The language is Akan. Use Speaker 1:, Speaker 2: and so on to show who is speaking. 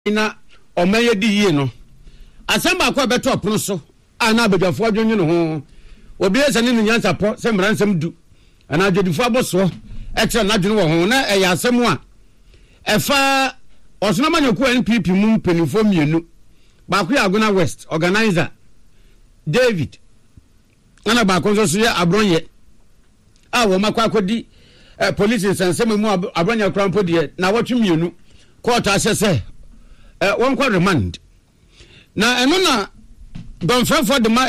Speaker 1: na omaye di yie no asamba kwa beto opono so ana abadwafo adwonye no ho obi ese ne nyansa po se mransam du ana adwodifo aboso ekra na dwene wo ho na eya asem a efa osona manyoku NPP mu penifo mienu ba ku Aguna West organizer David ana ba konso so ya abronye a wo makwa akodi police nsensem mu abronye krampo de na wotwe mienu court asese one kwa remand na eno na don for the